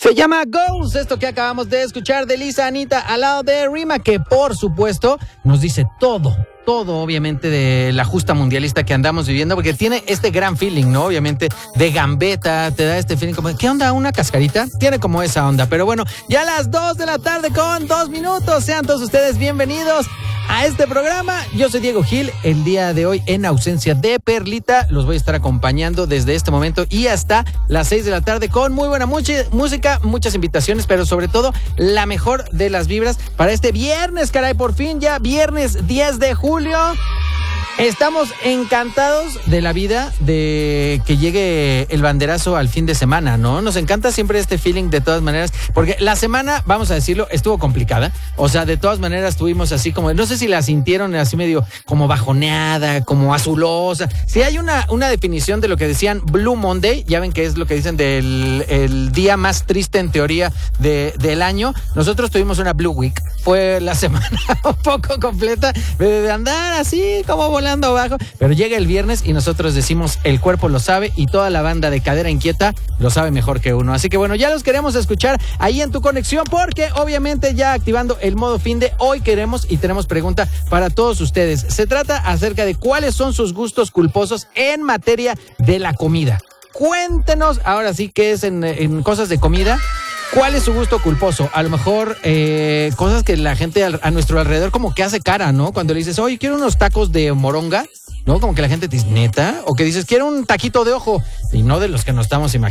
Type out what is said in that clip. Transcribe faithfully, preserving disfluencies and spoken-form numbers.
Se llama Ghost, esto que acabamos de escuchar de Lisa Anita al lado de Rima, que por supuesto nos dice todo, todo obviamente de la justa mundialista que andamos viviendo, porque tiene este gran feeling, ¿no? Obviamente de gambeta, te da este feeling como, ¿qué onda? ¿Una cascarita? Tiene como esa onda, pero bueno, ya a las dos de la tarde con dos minutos, sean todos ustedes bienvenidos a este programa. Yo soy Diego Gil, el día de hoy en ausencia de Perlita, los voy a estar acompañando desde este momento y hasta las seis de la tarde con muy buena mucha, música, muchas invitaciones, pero sobre todo la mejor de las vibras para este viernes, caray, por fin ya viernes diez de julio. Estamos encantados de la vida de que llegue el banderazo al fin de semana, ¿no? Nos encanta siempre este feeling de todas maneras, porque la semana, vamos a decirlo, estuvo complicada. O sea, de todas maneras tuvimos así como, no sé si la sintieron así medio como bajoneada, como azulosa. Si hay una, una definición de lo que decían Blue Monday, ya ven que es lo que dicen del el día más triste en teoría de, del año. Nosotros tuvimos una Blue Week. Fue la semana un poco completa de, de andar así como volando abajo, pero llega el viernes y nosotros decimos el cuerpo lo sabe y toda la banda de Cadera Inquieta lo sabe mejor que uno. Así que bueno, ya los queremos escuchar ahí en tu conexión, porque obviamente ya activando el modo fin de hoy queremos y tenemos pregunta para todos ustedes. Se trata acerca de cuáles son sus gustos culposos en materia de la comida. Cuéntenos ahora sí qué es en, en cosas de comida. ¿Cuál es su gusto culposo? A lo mejor eh, cosas que la gente a, a nuestro alrededor como que hace cara, ¿no? Cuando le dices, oye, quiero unos tacos de moronga, ¿no? Como que la gente te dice, ¿neta? O que dices, quiero un taquito de ojo, y no de los que nos estamos imaginando.